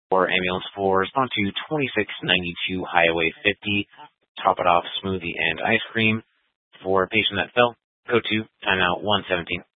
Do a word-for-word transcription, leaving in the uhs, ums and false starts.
For ambulance four, respond to twenty-six ninety-two Highway fifty, top it off smoothie and ice cream. For patient that fell, go to timeout one seventeen.